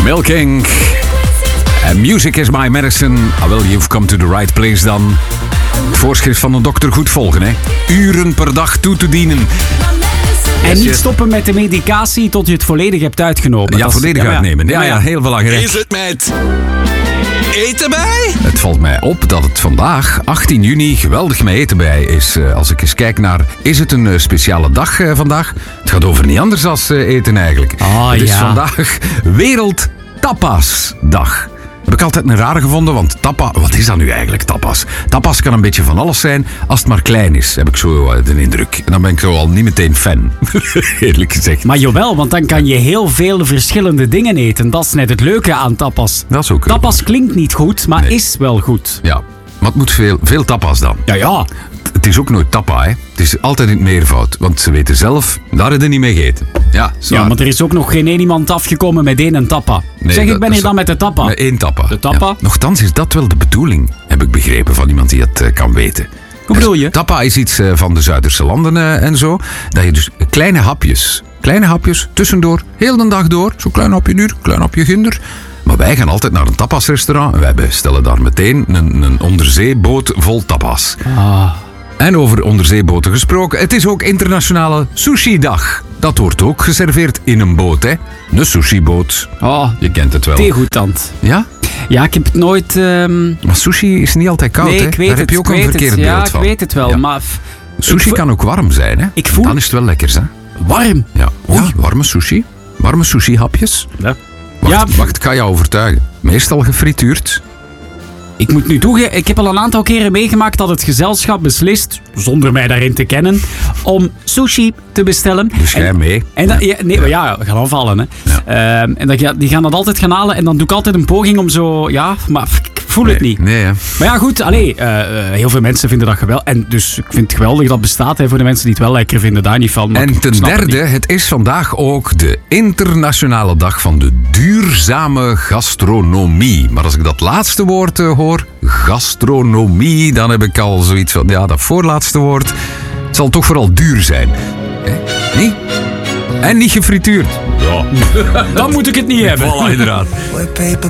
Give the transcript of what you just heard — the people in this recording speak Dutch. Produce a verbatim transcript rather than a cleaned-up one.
Milking. And music is my medicine. Ah, well, you've come to the right place dan. Het voorschrift van een dokter goed volgen, hè. Uren per dag toe te dienen. En niet stoppen met de medicatie tot je het volledig hebt uitgenomen. Ja, dat volledig is, ja, uitnemen. Ja, ja, ja, heel belangrijk. Is het met eten bij? Het valt mij op dat het vandaag, achttien juni, geweldig met eten bij is. Uh, als ik eens kijk naar, is het een uh, speciale dag uh, vandaag? Het gaat over niet anders dan uh, eten eigenlijk. Oh, het is ja. vandaag Wereld Tapasdag. Heb ik altijd een rare gevonden, want tapa, wat is dat nu eigenlijk, tapas? Tapas kan een beetje van alles zijn, als het maar klein is, heb ik zo uh, de indruk. En dan ben ik zo al niet meteen fan, eerlijk gezegd. Maar jawel, want dan kan je heel veel verschillende dingen eten. Dat is net het leuke aan tapas. Dat is ook Tapas klinkt niet goed, maar Nee. is wel goed. Ja, maar het moet veel, veel tapas dan. Ja, ja. Het is ook nooit tapa, hè. Het is altijd in het meervoud, want ze weten zelf, daar hebben ze niet mee gegeten. Ja, zwaar. Ja, maar er is ook nog geen één iemand afgekomen met één en tappa. Nee, zeg, ik dat- ben dat hier is- dan met de tappa. Met één tappa. De tappa? Ja. Nochtans is dat wel de bedoeling, heb ik begrepen van iemand die het uh, kan weten. Hoe bedoel je? Tappa is iets uh, van de Zuiderse landen uh, en zo. Dat je dus kleine hapjes, kleine hapjes, tussendoor, heel de dag door. Zo'n klein hapje nu, klein hapje ginder. Maar wij gaan altijd naar een tapasrestaurant en wij bestellen daar meteen een, een onderzeeboot vol tapas. Ah. En over onderzeeboten gesproken, het is ook internationale sushi-dag. Dat wordt ook geserveerd in een boot, hè. Een sushiboot. Oh, Je kent het wel. theegoedtand. Ja? Ja, ik heb het nooit... ehm, Maar sushi is niet altijd koud, nee, hè? ik weet Daar het. heb je ook ik een weet verkeerd het. beeld ja, van. ik weet het wel, Ja. maar... f- Sushi ik vo- kan ook warm zijn, hè? Ik voel- Dan is het wel lekker, hè? Warm. Ja. ja, warme sushi. Warme sushi-hapjes. Ja. Wacht, Ja. wacht, ik ga jou overtuigen. Meestal gefrituurd. Ik moet nu toegeven, ik heb al een aantal keren meegemaakt dat het gezelschap beslist, zonder mij daarin te kennen, om sushi te bestellen. Dus jij En- mee. En dat, ja, nee, maar ja, we gaan afvallen. Hè. Ehm, en dat, ja, die gaan dat altijd gaan halen en dan doe ik altijd een poging om zo... Ja, maar ik voel het niet. Nee, hè? Maar ja, goed, allee, eh, eh, heel veel mensen vinden dat geweldig. En dus ik vind het geweldig dat het bestaat. Hè, voor de mensen die het wel lekker vinden, daar niet van. Maar En ik ten snap het derde, niet. het is vandaag ook de internationale dag van de duurzame gastronomie. Maar als ik dat laatste woord uh, hoor, gastronomie, dan heb ik al zoiets van, ja, dat voorlaatste woord, het zal toch vooral duur zijn. Hè? Nee? En niet gefrituurd. Ja. Dan moet ik het niet hebben. Voilà, inderdaad. Where paper